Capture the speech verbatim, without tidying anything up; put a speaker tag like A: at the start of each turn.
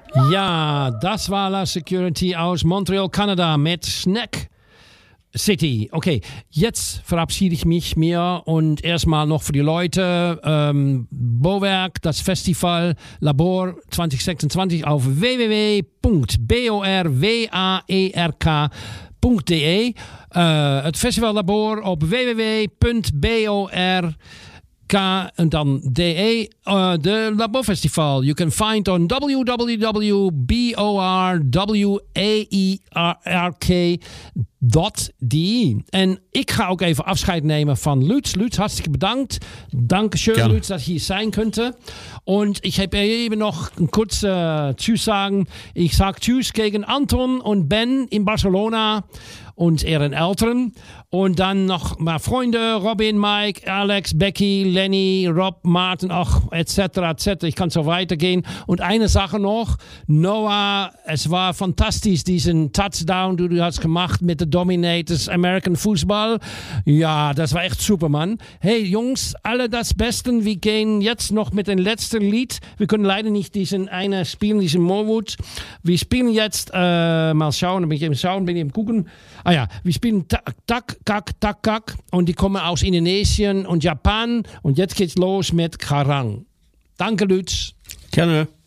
A: Ja, das war La Security aus Montreal, Kanada mit Snack City. Okay, jetzt verabschiede ich mich mir und erstmal noch für die Leute ähm, Bowerk, das Festival Labor zwanzig sechsundzwanzig auf w w w punkt borwerk punkt de. Uh, het Festival Labor op w w w punt bork en dan de. Uh, the Labor Festival you can find on w w w punt borwerk dot d e. En ik ga ook even afscheid nemen van Lutz. Lutz, hartstikke bedankt. Dankeschön, Gerne. Lutz, dass ich hier sein könnte. Und ich habe eben noch ein kurz äh, Tschüss sagen. Ich sage Tschüss gegen Anton und Ben in Barcelona und ihren Eltern. Und dann noch mal Freunde, Robin, Mike, Alex, Becky, Lenny, Rob, Martin, ach, et cetera, et cetera. Ich kann so weitergehen. Und eine Sache noch, Noah, es war fantastisch, diesen Touchdown, den du hast gemacht mit den Dominators American Fußball. Ja, das war echt super, Mann. Hey, Jungs, alle das Beste. Wir gehen jetzt noch mit dem letzten Lied. Wir können leider nicht diesen eine spielen, diesen Morwood. Wir spielen jetzt, äh, mal schauen, bin ich eben schauen, bin ich eben gucken. Ah ja, wir spielen Tak, Tak, Kak, Tak, Kak. Und die kommen aus Indonesien und Japan. Und jetzt geht's los mit Karang. Danke, Lutz.
B: Gerne.